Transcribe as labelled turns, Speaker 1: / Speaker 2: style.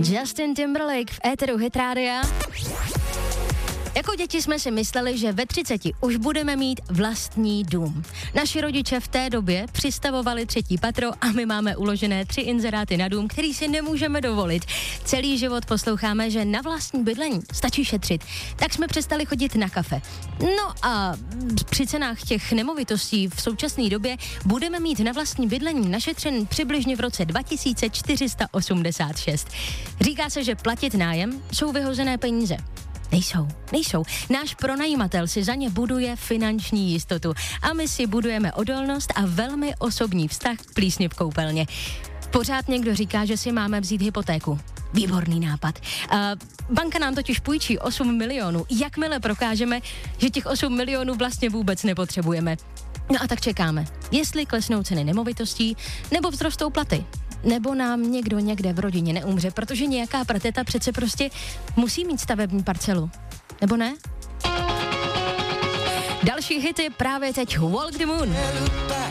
Speaker 1: Justin Timberlake v éteru Hit Rádia. Jako děti jsme si mysleli, že ve 30 už budeme mít vlastní dům. Naši rodiče v té době přistavovali 3. patro a my máme uložené 3 inzeráty na dům, který si nemůžeme dovolit. Celý život posloucháme, že na vlastní bydlení stačí šetřit. Tak jsme přestali chodit na kafe. No a při cenách těch nemovitostí v současné době budeme mít na vlastní bydlení našetřen přibližně v roce 2486. Říká se, že platit nájem jsou vyhozené peníze. Nejsou. Náš pronajímatel si za ně buduje finanční jistotu a my si budujeme odolnost a velmi osobní vztah k plísni v koupelně. Pořád někdo říká, že si máme vzít hypotéku. Výborný nápad. Banka nám totiž půjčí 8 milionů, jakmile prokážeme, že těch 8 milionů vlastně vůbec nepotřebujeme. No a tak čekáme, jestli klesnou ceny nemovitostí, nebo vzrostou platy. Nebo nám někdo někde v rodině neumře, protože nějaká prateta přece prostě musí mít stavební parcelu. Nebo ne? Další hity právě teď Walk the Moon.